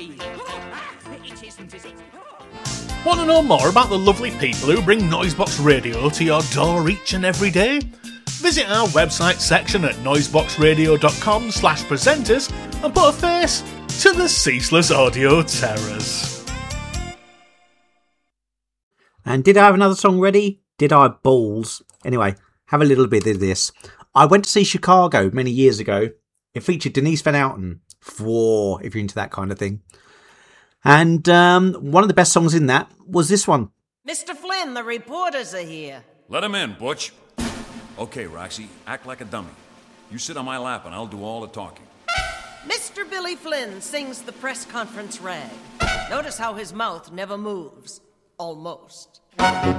real. It isn't, is it? Want to know more about the lovely people who bring Noisebox Radio to your door each and every day? Visit our website section at noiseboxradio.com/presenters and put a face to the ceaseless audio terrors. And did I have another song ready? Did I? Balls. Anyway, have a little bit of this. I went to see Chicago many years ago. It featured Denise Van Outen. Whoa, if you're into that kind of thing. And one of the best songs in that was this one. Mr. Flynn, the reporters are here. Let him in, Butch. Okay, Roxy, act like a dummy. You sit on my lap and I'll do all the talking. Mr. Billy Flynn sings the press conference rag. Notice how his mouth never moves. Almost.